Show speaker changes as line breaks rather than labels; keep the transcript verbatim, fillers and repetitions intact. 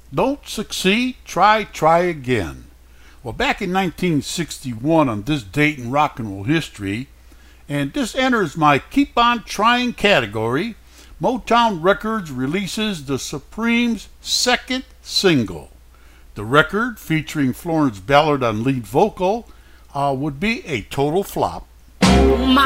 Don't succeed, try, try again. Well, back in nineteen sixty-one, on this date in rock and roll history, and this enters my Keep On Trying category, Motown Records releases the Supremes' second single. The record, featuring Florence Ballard on lead vocal, uh, would be a total flop.
My